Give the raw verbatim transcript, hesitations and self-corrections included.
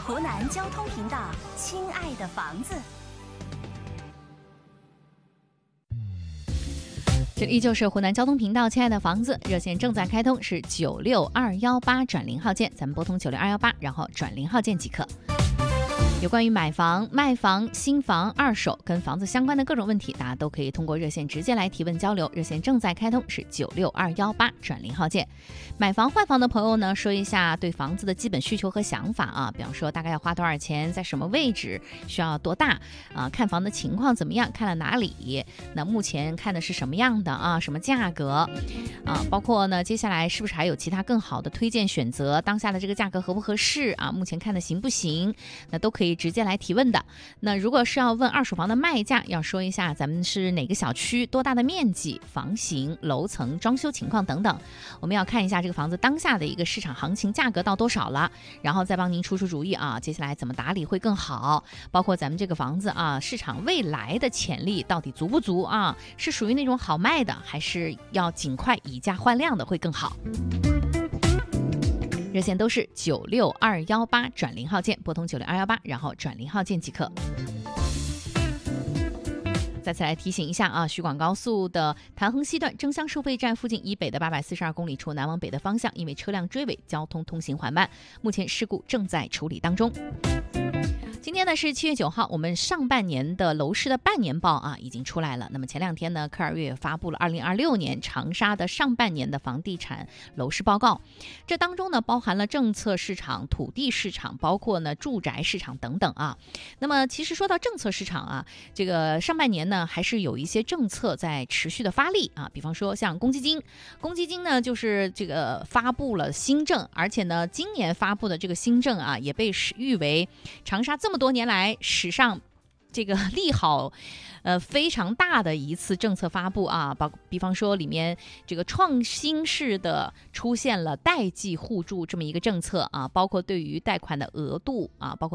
湖南交通频道，亲爱的房子。 这里依旧是湖南交通频道，亲爱的房子热线正在开通，是九六二幺八转零号键，咱们拨通九六二幺八，然后转零号键即可。有关于买房、卖房、新房、二手跟房子相关的各种问题，大家都可以通过热线直接来提问交流。热线正在开通，是九六二幺八转零号键。买房换房的朋友呢，说一下对房子的基本需求和想法啊，比方说大概要花多少钱，在什么位置，需要多大啊，看房的情况怎么样，看了哪里，那目前看的是什么样的啊，什么价格啊，包括呢接下来是不是还有其他更好的推荐选择，当下的这个价格合不合适啊，目前看的行不行，那都可以直接来提问的。那如果是要问二手房的卖价，要说一下咱们是哪个小区，多大的面积，房型、楼层、装修情况等等，我们要看一下这个房子当下的一个市场行情价格到多少了，然后再帮您出出主意啊，接下来怎么打理会更好，包括咱们这个房子啊，市场未来的潜力到底足不足啊，是属于那种好卖的，还是要尽快以价换量的会更好。热线都是九六二幺八转零号键，拨通九六二幺八，然后转零号键即可。再次来提醒一下啊，徐广高速的潭衡西段争相收费站附近以北的八百四十二公里处南往北的方向，因为车辆追尾，交通通行缓慢，目前事故正在处理当中。今天呢是七月九号，我们上半年的楼市的半年报啊已经出来了。那么前两天呢，科尔月发布了二零二六年长沙的上半年的房地产楼市报告，这当中呢包含了政策市场、土地市场，包括呢住宅市场等等啊。那么其实说到政策市场啊，这个上半年呢还是有一些政策在持续的发力啊，比方说像公积金，公积金呢就是这个发布了新政，而且呢今年发布的这个新政啊也被誉为长沙这么多年来史上这个利好呃非常大的一次政策发布啊，包比方说里面这个创新式的出现了代际互助这么一个政策啊，包括对于贷款的额度啊，包括